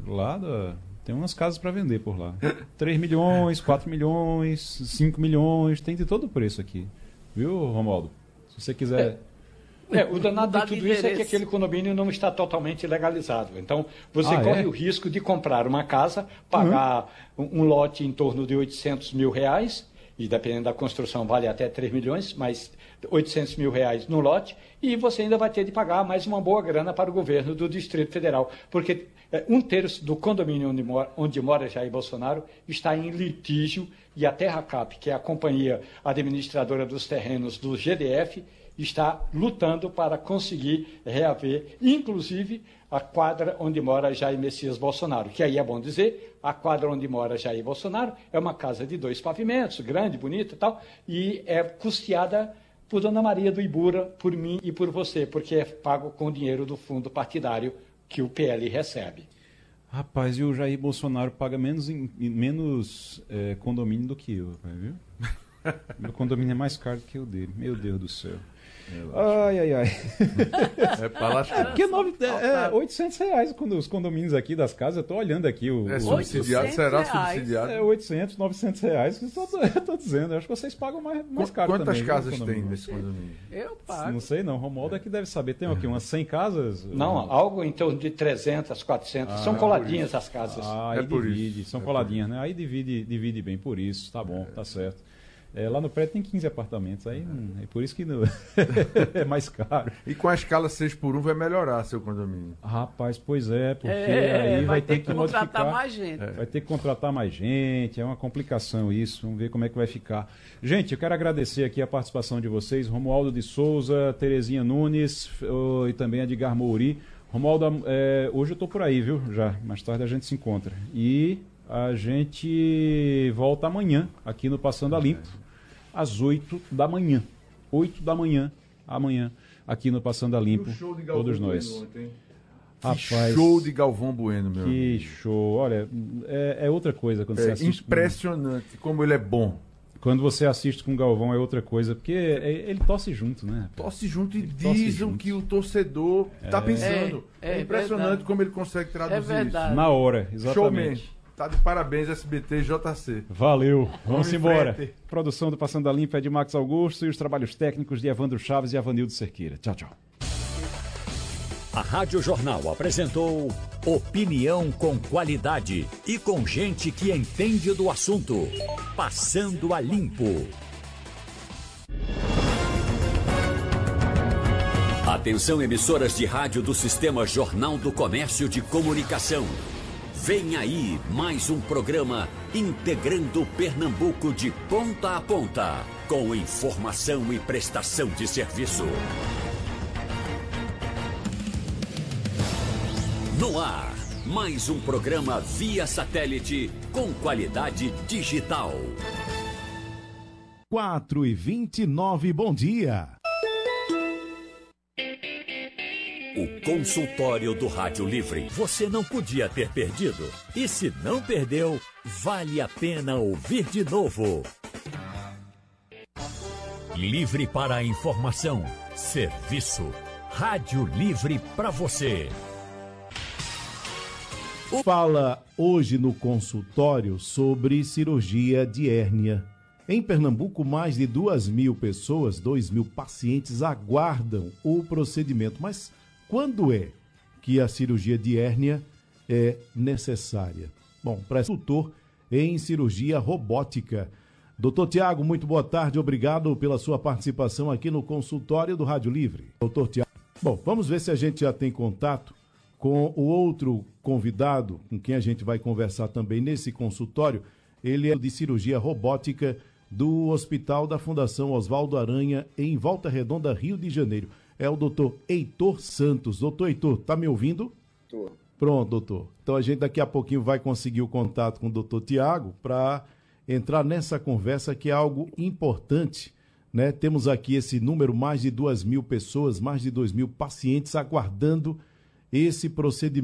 Tem umas casas para vender por lá. 3 milhões, 4 milhões, 5 milhões, tem de todo o preço aqui. Viu, Romualdo? Se você quiser... O danado de tudo isso é que aquele condomínio não está totalmente legalizado. Então, você corre o risco de comprar uma casa, pagar um lote em torno de R$800 mil, e dependendo da construção vale até 3 milhões, mas R$800 mil no lote, e você ainda vai ter de pagar mais uma boa grana para o governo do Distrito Federal, porque 1/3 do condomínio onde mora Jair Bolsonaro está em litígio, e a Terracap, que é a companhia administradora dos terrenos do GDF, está lutando para conseguir reaver, inclusive, a quadra onde mora Jair Messias Bolsonaro, que aí é bom dizer, a quadra onde mora Jair Bolsonaro é uma casa de 2 pavimentos, grande, bonita e tal, e é custeada por Dona Maria do Ibura, por mim e por você, porque é pago com dinheiro do fundo partidário que o PL recebe. Rapaz, e o Jair Bolsonaro paga menos condomínio do que eu, viu? Meu condomínio é mais caro do que o dele, meu Deus do céu. Ai. É para lascar. Porque R$800 quando os condomínios aqui das casas, eu tô olhando aqui É subsidiado, será subsidiado? É R$800, R$900, eu tô dizendo, eu acho que vocês pagam mais caro. Quantas também, casas tem nesse condomínio? Eu pago. Não sei não, Romualdo é que deve saber, tem aqui umas 100 casas? Não, algo em torno de 300, 400, são coladinhas as casas. Aí divide, são coladinhas, né? Aí divide bem, por isso, tá bom, tá certo. Lá no prédio tem 15 apartamentos, aí é por isso que é mais caro. E com a escala 6x1 vai melhorar seu condomínio. Rapaz, pois é, porque aí vai ter que contratar mais gente. Vai ter que contratar mais gente, é uma complicação isso, vamos ver como é que vai ficar. Gente, eu quero agradecer aqui a participação de vocês, Romualdo de Souza, Terezinha Nunes e também Edgar Mouri. Romualdo, hoje eu estou por aí, viu? Já, mais tarde a gente se encontra. E a gente volta amanhã, aqui no Passando a Limpo, às 8 da manhã. 8 da manhã, amanhã, aqui no Passando a Limpo, todos nós. Rapaz, show de Galvão Bueno, meu que amigo. Show. Olha, é outra coisa quando você assiste. Impressionante como ele é bom. Quando você assiste com o Galvão é outra coisa, porque ele torce junto, né? Torce junto e diz o que o torcedor está pensando. É impressionante verdade. Como ele consegue traduzir isso. Na hora, exatamente. Showman. Tá de parabéns, SBT e JC. Valeu, vamos embora. Produção do Passando a Limpo é de Max Augusto e os trabalhos técnicos de Evandro Chaves e Avanildo Cerqueira. Tchau, tchau. A Rádio Jornal apresentou opinião com qualidade e com gente que entende do assunto. Passando a Limpo. Atenção, emissoras de rádio do Sistema Jornal do Comércio de Comunicação. Vem aí mais um programa integrando Pernambuco de ponta a ponta, com informação e prestação de serviço. No ar, mais um programa via satélite com qualidade digital. 4h29, bom dia. O consultório do Rádio Livre. Você não podia ter perdido. E se não perdeu, vale a pena ouvir de novo. Livre para a informação, serviço. Rádio Livre para você. Fala hoje no consultório sobre cirurgia de hérnia. Em Pernambuco, mais de 2.000 pessoas, 2.000 pacientes aguardam o procedimento. Mas quando é que a cirurgia de hérnia é necessária? Bom, para consultor em cirurgia robótica. Doutor Tiago, muito boa tarde, obrigado pela sua participação aqui no consultório do Rádio Livre. Doutor Tiago, bom, vamos ver se a gente já tem contato com o outro convidado, com quem a gente vai conversar também nesse consultório. Ele é de cirurgia robótica do Hospital da Fundação Oswaldo Aranha, em Volta Redonda, Rio de Janeiro. É o doutor Heitor Santos. Doutor Heitor, tá me ouvindo? Tô. Pronto, doutor. Então a gente daqui a pouquinho vai conseguir o contato com o doutor Tiago para entrar nessa conversa que é algo importante, né? Temos aqui esse número, mais de 2.000 pessoas, mais de 2.000 pacientes aguardando esse procedimento.